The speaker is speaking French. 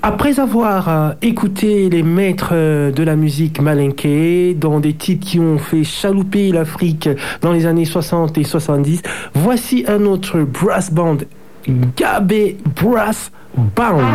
Après avoir écouté les maîtres de la musique malinké dans des titres qui ont fait chalouper l'Afrique dans les années 60 et 70, voici un autre brass band, Gabé Brass Band.